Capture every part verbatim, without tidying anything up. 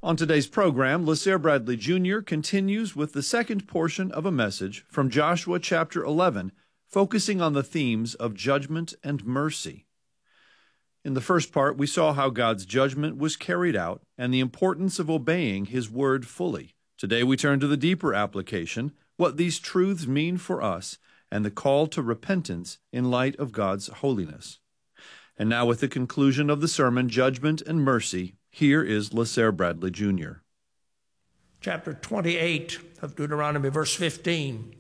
On today's program, LaSalle Bradley Junior continues with the second portion of a message from Joshua chapter eleven, focusing on the themes of judgment and mercy. In the first part, we saw how God's judgment was carried out and the importance of obeying His word fully. Today we turn to the deeper application, what these truths mean for us, and the call to repentance in light of God's holiness. And now with the conclusion of the sermon, Judgment and Mercy, here is LaSalle Bradley Junior Chapter twenty-eight of Deuteronomy, verse fifteen.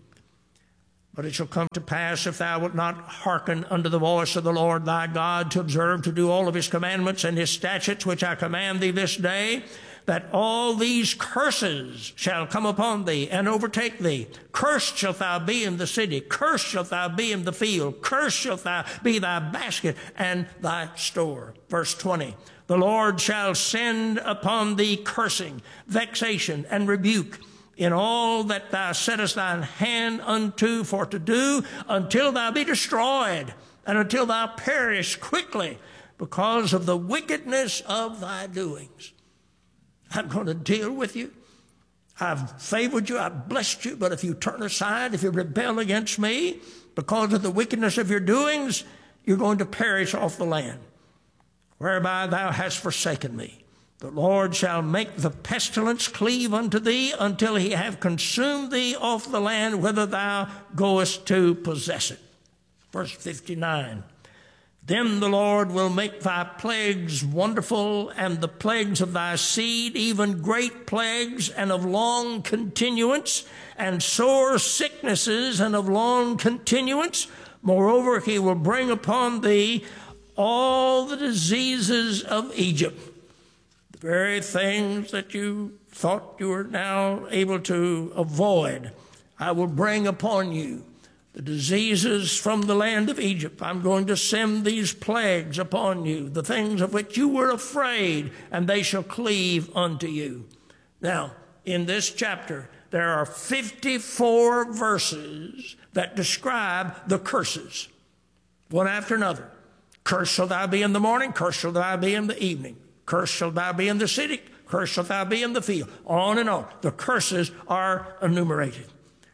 But it shall come to pass, if thou wilt not hearken unto the voice of the Lord thy God, to observe to do all of His commandments and His statutes, which I command thee this day, that all these curses shall come upon thee and overtake thee. Cursed shalt thou be in the city, cursed shalt thou be in the field, cursed shalt thou be thy basket and thy store. Verse twenty. The Lord shall send upon thee cursing, vexation, and rebuke in all that thou settest thine hand unto for to do, until thou be destroyed, and until thou perish quickly, because of the wickedness of thy doings. I'm going to deal with you. I've favored you, I've blessed you, but if you turn aside, if you rebel against me, because of the wickedness of your doings, you're going to perish off the land, whereby thou hast forsaken me. The Lord shall make the pestilence cleave unto thee until He have consumed thee off the land whither thou goest to possess it. Verse fifty-nine. Then the Lord will make thy plagues wonderful, and the plagues of thy seed, even great plagues, and of long continuance, and sore sicknesses, and of long continuance. Moreover, He will bring upon thee all the diseases of Egypt. The very things that you thought you were now able to avoid, I will bring upon you. The diseases from the land of Egypt. I'm going to send these plagues upon you, the things of which you were afraid, and they shall cleave unto you. Now, in this chapter, there are fifty-four verses that describe the curses, one after another. Cursed shall thou be in the morning, cursed shall thou be in the evening. Cursed shall thou be in the city, cursed shall thou be in the field. On and on. The curses are enumerated.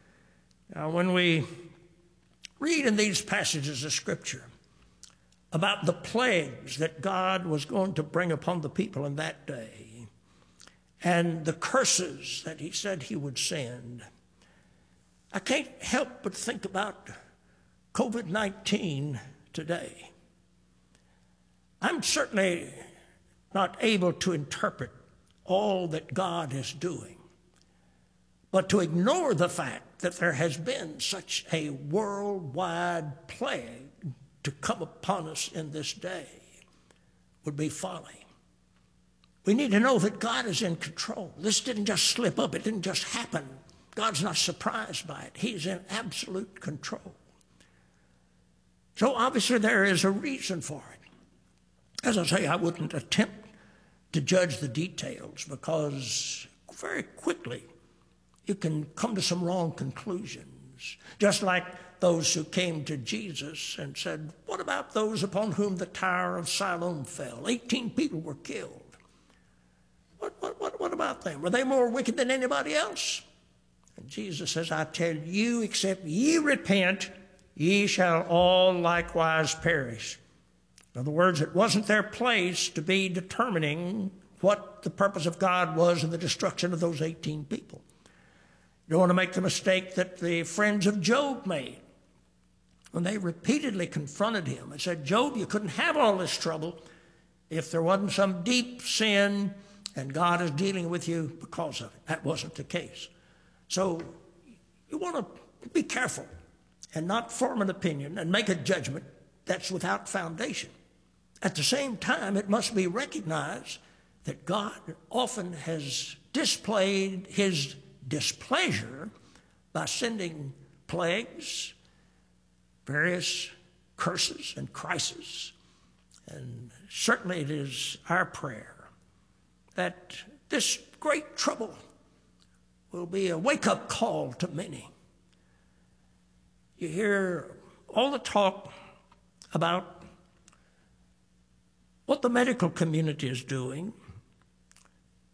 Now, when we read in these passages of Scripture about the plagues that God was going to bring upon the people in that day, and the curses that He said He would send, I can't help but think about COVID nineteen today. I'm certainly not able to interpret all that God is doing, but to ignore the fact that there has been such a worldwide plague to come upon us in this day would be folly. We need to know that God is in control. This didn't just slip up. It didn't just happen. God's not surprised by it. He's in absolute control. So obviously there is a reason for it. As I say, I wouldn't attempt to judge the details, because very quickly you can come to some wrong conclusions. Just like those who came to Jesus and said, what about those upon whom the Tower of Siloam fell? eighteen people were killed. What, what, what, what about them? Were they more wicked than anybody else? And Jesus says, I tell you, except ye repent, ye shall all likewise perish. In other words, it wasn't their place to be determining what the purpose of God was in the destruction of those eighteen people. You don't want to make the mistake that the friends of Job made when they repeatedly confronted him and said, Job, you couldn't have all this trouble if there wasn't some deep sin and God is dealing with you because of it. That wasn't the case. So you want to be careful and not form an opinion and make a judgment that's without foundation. At the same time, it must be recognized that God often has displayed His displeasure by sending plagues, various curses and crises. And certainly it is our prayer that this great trouble will be a wake-up call to many. You hear all the talk about what the medical community is doing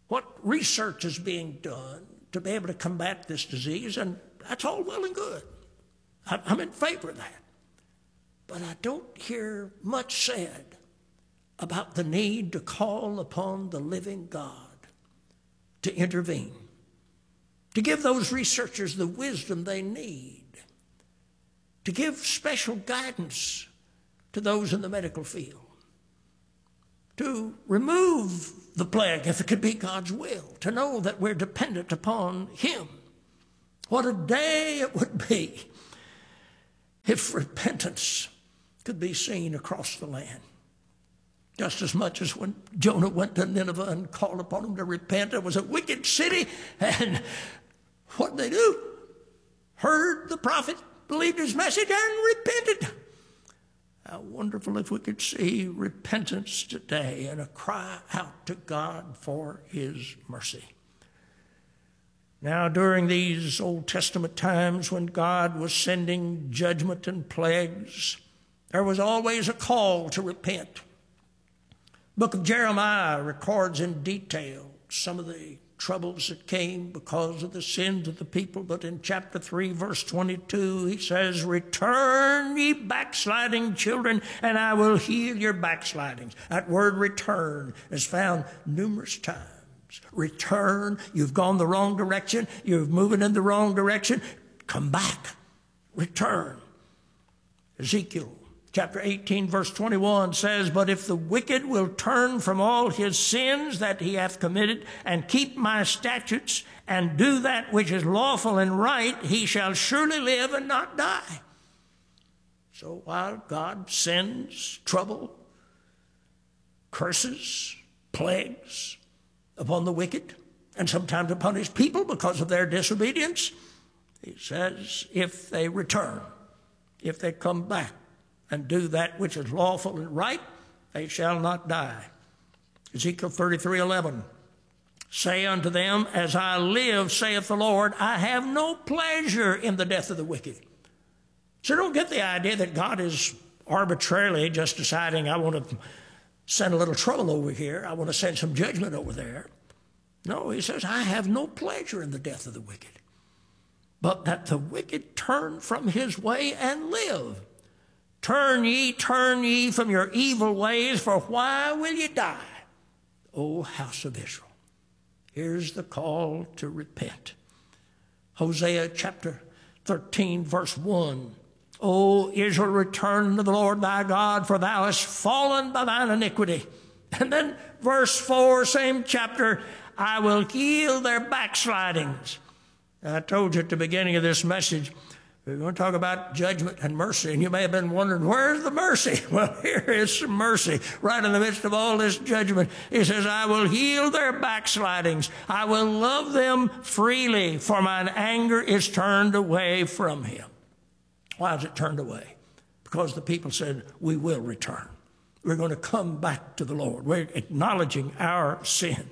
what research is being done to be able to combat this disease, and that's all well and good. I'm in favor of that. But I don't hear much said about the need to call upon the living God to intervene, to give those researchers the wisdom they need, to give special guidance to those in the medical field, to remove the plague if it could be God's will, to know that we're dependent upon Him. What a day it would be if repentance could be seen across the land. Just as much as when Jonah went to Nineveh and called upon them to repent. It was a wicked city, and what did they do? Heard the prophet, believed his message, and repented. How wonderful if we could see repentance today and a cry out to God for His mercy. Now, during these Old Testament times when God was sending judgment and plagues, there was always a call to repent. The book of Jeremiah records in detail some of the troubles that came because of the sins of the people. But in chapter three, verse twenty-two, he says, "Return, ye backsliding children, and I will heal your backslidings." That word return is found numerous times. Return, you've gone the wrong direction, you're moving in the wrong direction, come back, return. Ezekiel chapter eighteen, verse twenty-one says, "But if the wicked will turn from all his sins that he hath committed, and keep my statutes, and do that which is lawful and right, he shall surely live and not die." So while God sends trouble, curses, plagues upon the wicked, and sometimes upon His people because of their disobedience, He says, if they return, if they come back, and do that which is lawful and right, they shall not die. Ezekiel thirty-three eleven, "Say unto them, As I live, saith the Lord, I have no pleasure in the death of the wicked." So don't get the idea that God is arbitrarily just deciding, I want to send a little trouble over here, I want to send some judgment over there. No, He says, I have no pleasure in the death of the wicked, but that the wicked turn from his way and live. Turn ye, turn ye from your evil ways, for why will ye die, O house of Israel? Here's the call to repent. Hosea chapter thirteen, verse one. "O Israel, return to the Lord thy God, for thou hast fallen by thine iniquity." And then verse four, same chapter, "I will heal their backslidings." I told you at the beginning of this message, we're going to talk about judgment and mercy, and you may have been wondering, where's the mercy? Well, here is some mercy right in the midst of all this judgment. He says, "I will heal their backslidings. I will love them freely, for mine anger is turned away from him." Why is it turned away? Because the people said, we will return. We're going to come back to the Lord. We're acknowledging our sin.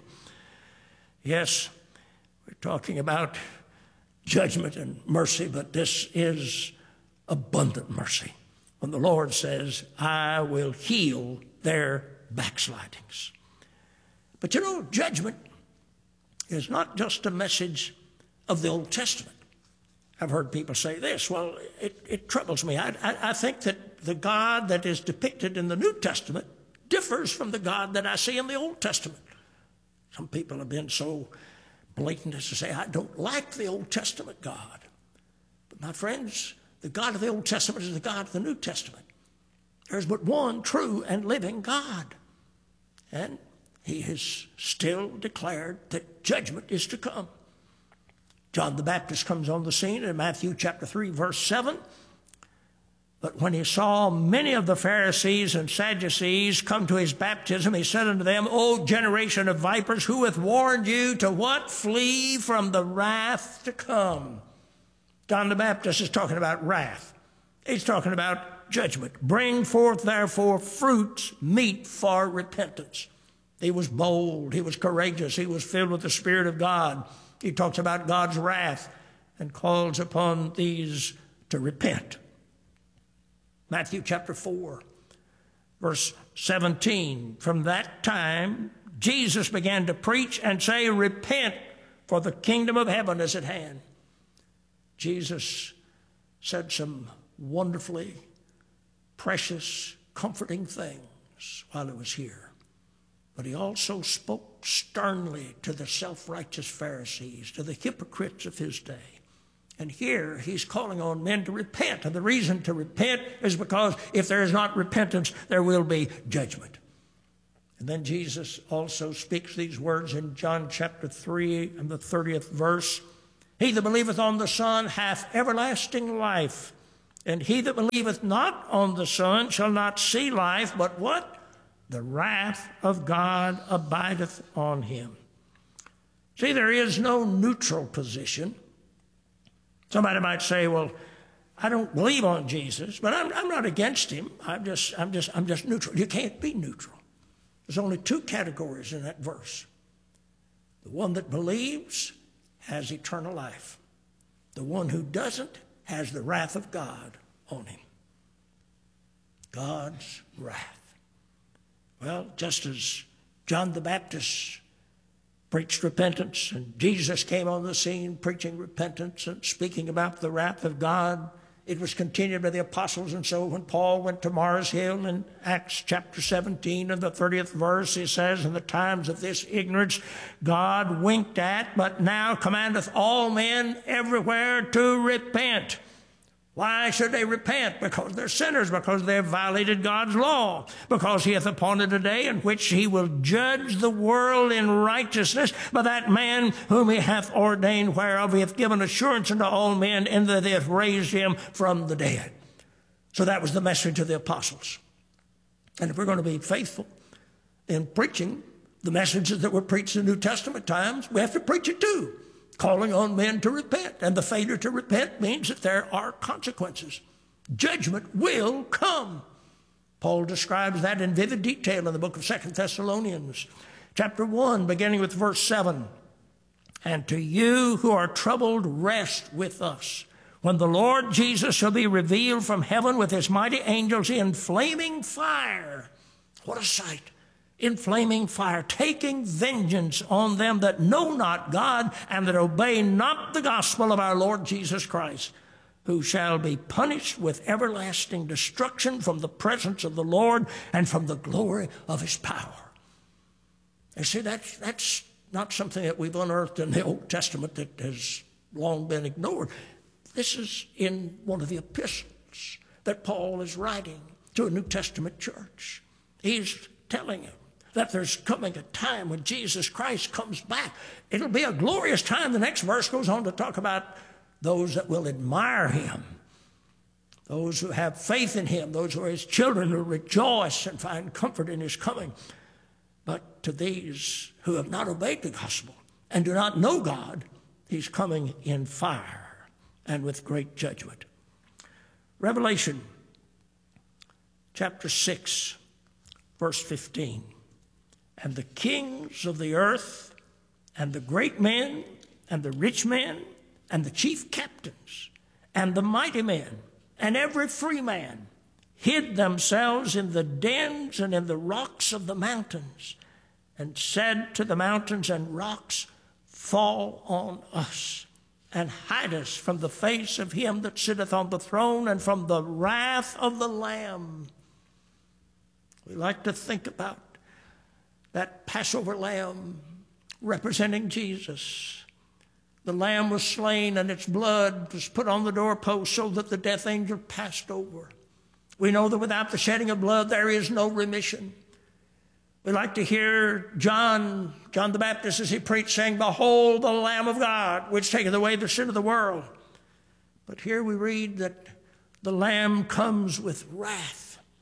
Yes, we're talking about judgment and mercy, but this is abundant mercy. When the Lord says, I will heal their backslidings. But you know, judgment is not just a message of the Old Testament. I've heard people say this, well, it, it troubles me. I, I, I think that the God that is depicted in the New Testament differs from the God that I see in the Old Testament. Some people have been so blatant as to say, I don't like the Old Testament God. But my friends, the God of the Old Testament is the God of the New Testament. There's but one true and living God. And He has still declared that judgment is to come. John the Baptist comes on the scene in Matthew chapter three, verse seven. "But when he saw many of the Pharisees and Sadducees come to his baptism, he said unto them, O generation of vipers, who hath warned you to what? Flee from the wrath to come." John the Baptist is talking about wrath. He's talking about judgment. "Bring forth therefore fruits meet for repentance." He was bold. He was courageous. He was filled with the Spirit of God. He talks about God's wrath and calls upon these to repent. Matthew chapter four, verse seventeen. "From that time Jesus began to preach and say, repent, for the kingdom of heaven is at hand. Jesus said some wonderfully precious, comforting things while he was here. But he also spoke sternly to the self-righteous Pharisees, to the hypocrites of his day. And here he's calling on men to repent. And the reason to repent is because if there is not repentance, there will be judgment. And then Jesus also speaks these words in John chapter three and the thirtieth verse. He that believeth on the Son hath everlasting life, and he that believeth not on the Son shall not see life, but what? The wrath of God abideth on him. See, there is no neutral position. Somebody might say, well, I don't believe on Jesus, but I'm, I'm not against him. I'm just, I'm, just, I'm just neutral. You can't be neutral. There's only two categories in that verse. The one that believes has eternal life. The one who doesn't has the wrath of God on him. God's wrath. Well, just as John the Baptist preached repentance, and Jesus came on the scene preaching repentance and speaking about the wrath of God, it was continued by the apostles. And so when Paul went to Mars Hill in Acts chapter seventeen and the thirtieth verse, he says, in the times of this ignorance God winked at, but now commandeth all men everywhere to repent. Why should they repent? Because they're sinners, because they have violated God's law, because he hath appointed a day in which he will judge the world in righteousness by that man whom he hath ordained, whereof he hath given assurance unto all men, in that they hath raised him from the dead. So that was the message of the apostles. And if we're going to be faithful in preaching the messages that were preached in the New Testament times, we have to preach it too, calling on men to repent. And the failure to repent means that there are consequences. Judgment will come. Paul describes that in vivid detail in the book of Second Thessalonians, chapter one, beginning with verse seven. And to you who are troubled, rest with us, when the Lord Jesus shall be revealed from heaven with his mighty angels in flaming fire. What a sight. In flaming fire, taking vengeance on them that know not God and that obey not the gospel of our Lord Jesus Christ, who shall be punished with everlasting destruction from the presence of the Lord and from the glory of his power. You see, that's, that's not something that we've unearthed in the Old Testament that has long been ignored. This is in one of the epistles that Paul is writing to a New Testament church. He's telling them that there's coming a time when Jesus Christ comes back. It'll be a glorious time. The next verse goes on to talk about those that will admire him, those who have faith in him, those who are his children, who rejoice and find comfort in his coming. But to these who have not obeyed the gospel and do not know God, he's coming in fire and with great judgment. Revelation chapter six, verse fifteen. And the kings of the earth, and the great men, and the rich men, and the chief captains, and the mighty men, and every free man, hid themselves in the dens and in the rocks of the mountains, and said to the mountains and rocks, fall on us, and hide us from the face of him that sitteth on the throne, and from the wrath of the Lamb. We like to think about that Passover lamb representing Jesus. The lamb was slain and its blood was put on the doorpost so that the death angel passed over. We know that without the shedding of blood, there is no remission. We like to hear John, John the Baptist, as he preached, saying, behold the Lamb of God, which taketh away the sin of the world. But here we read that the Lamb comes with wrath.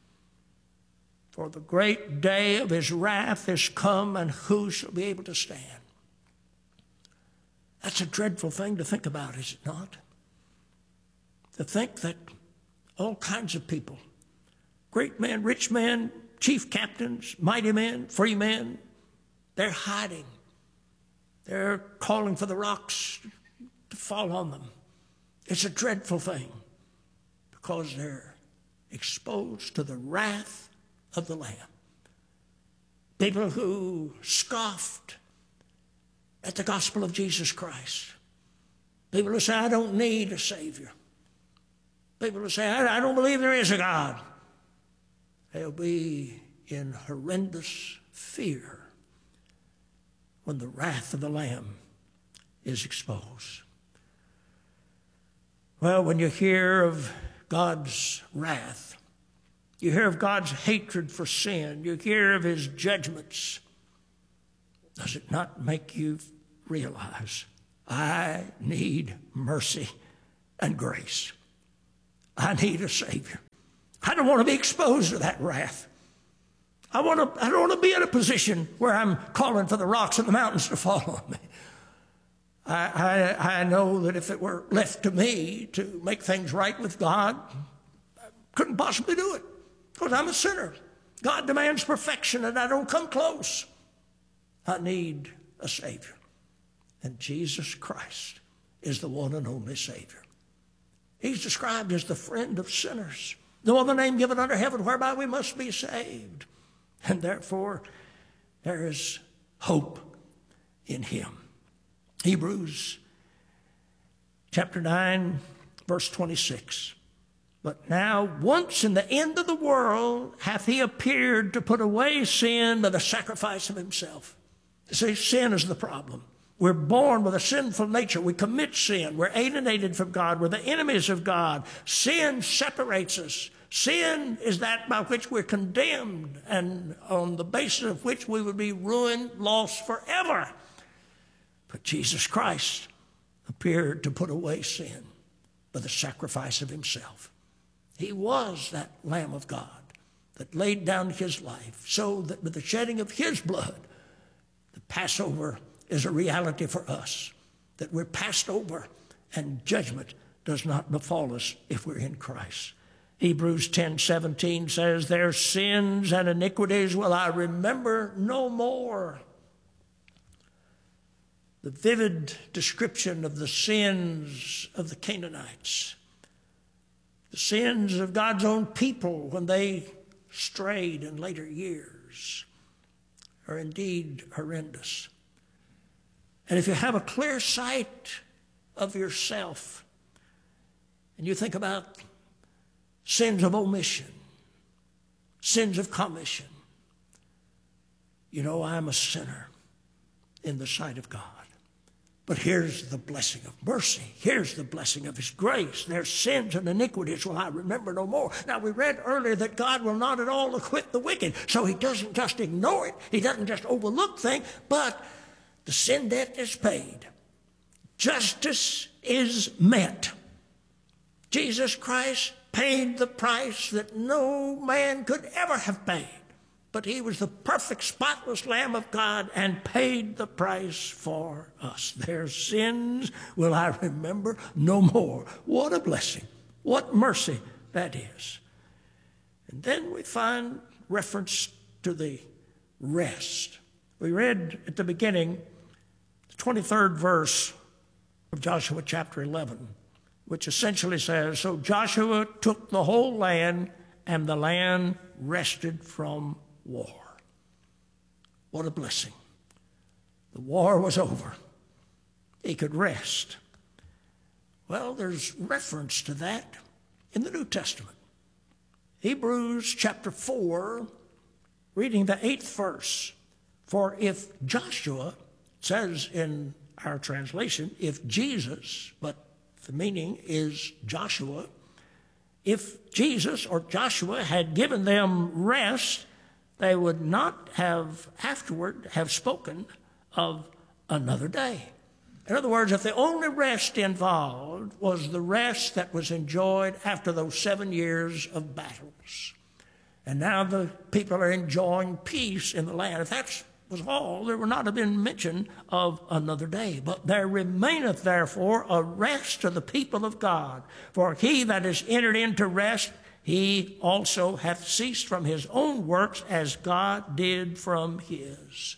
For the great day of his wrath is come, and who shall be able to stand? That's a dreadful thing to think about, is it not? To think that all kinds of people, great men, rich men, chief captains, mighty men, free men, they're hiding. They're calling for the rocks to fall on them. It's a dreadful thing because they're exposed to the wrath of the Lamb. People who scoffed at the gospel of Jesus Christ. People who say, I don't need a Savior. People who say, I, I don't believe there is a God. They'll be in horrendous fear when the wrath of the Lamb is exposed. Well, when you hear of God's wrath, you hear of God's hatred for sin, you hear of his judgments, does it not make you realize, I need mercy and grace? I need a Savior. I don't want to be exposed to that wrath. I want to, I don't want to be in a position where I'm calling for the rocks and the mountains to fall on me. I, I, I know that if it were left to me to make things right with God, I couldn't possibly do it because I'm a sinner. God demands perfection and I don't come close. I need a Savior. And Jesus Christ is the one and only Savior. He's described as the friend of sinners. No other name given under heaven whereby we must be saved. And therefore, there is hope in him. Hebrews chapter nine, verse twenty-six. But now, once in the end of the world, hath he appeared to put away sin by the sacrifice of himself. See, sin is the problem. We're born with a sinful nature. We commit sin. We're alienated from God. We're the enemies of God. Sin separates us. Sin is that by which we're condemned and on the basis of which we would be ruined, lost forever. But Jesus Christ appeared to put away sin by the sacrifice of himself. He was that Lamb of God that laid down his life so that with the shedding of his blood, the Passover is a reality for us, that we're passed over and judgment does not befall us if we're in Christ. Hebrews ten seventeen says, their sins and iniquities will I remember no more. The vivid description of the sins of the Canaanites, the sins of God's own people when they strayed in later years, are indeed horrendous. And if you have a clear sight of yourself and you think about sins of omission, sins of commission, you know I'm a sinner in the sight of God. But here's the blessing of mercy. Here's the blessing of his grace. Their sins and iniquities will I remember no more. Now, we read earlier that God will not at all acquit the wicked. So he doesn't just ignore it. He doesn't just overlook things. But the sin debt is paid. Justice is met. Jesus Christ paid the price that no man could ever have paid. But he was the perfect, spotless Lamb of God and paid the price for us. Their sins will I remember no more. What a blessing. What mercy that is. And then we find reference to the rest. We read at the beginning, the twenty-third verse of Joshua chapter eleven, which essentially says, so Joshua took the whole land, and the land rested from war. What a blessing. The war was over. He could rest. Well, there's reference to that in the New Testament. Hebrews chapter four, reading the eighth verse. For if Joshua, says in our translation, if Jesus, but the meaning is Joshua, if Jesus or Joshua had given them rest, they would not have afterward have spoken of another day. In other words, if the only rest involved was the rest that was enjoyed after those seven years of battles, and now the people are enjoying peace in the land, if that was all, there would not have been mention of another day. But there remaineth therefore a rest to the people of God. For he that is entered into rest, he also hath ceased from his own works as God did from his.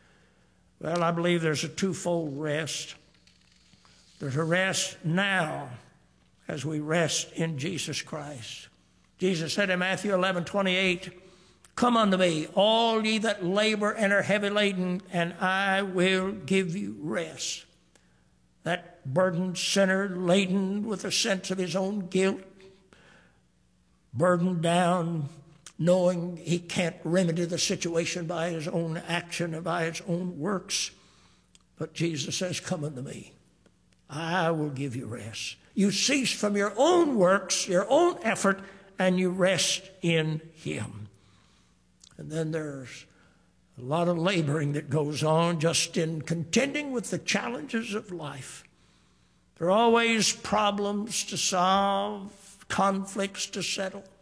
Well, I believe there's a twofold rest. There's a rest now as we rest in Jesus Christ. Jesus said in Matthew eleven twenty-eight, Come unto me, all ye that labor and are heavy laden, and I will give you rest. That burdened sinner, laden with a sense of his own guilt, burdened down, knowing he can't remedy the situation by his own action or by his own works. But Jesus says, come unto me. I will give you rest. You cease from your own works, your own effort, and you rest in him. And then there's a lot of laboring that goes on just in contending with the challenges of life. There are always problems to solve, conflicts to settle.